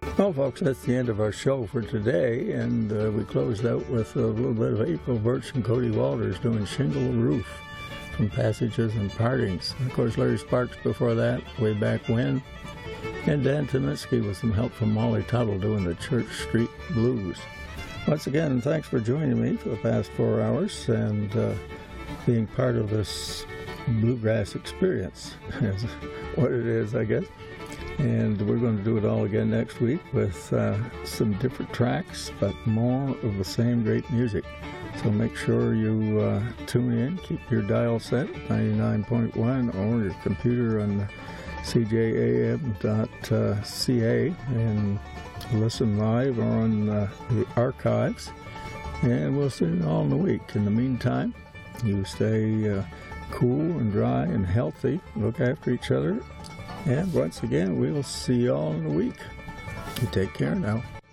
Well, folks, that's the end of our show for today, and we closed out with a little bit of April Birch and Cody Walters doing Shingle Roof from Passages and Partings. And of course, Larry Sparks before that, Way Back When, and Dan Tominski with some help from Molly Tuttle doing the Church Street Blues. Once again, thanks for joining me for the past 4 hours and being part of this bluegrass experience, is what it is, I guess. And we're going to do it all again next week with some different tracks, but more of the same great music. So make sure you tune in, keep your dial set, 99.1, or your computer on cjam.ca, and listen live or on the archives. And we'll see you all in the week. In the meantime, you stay cool and dry and healthy. Look after each other. And once again, we'll see you all in a week. You take care now.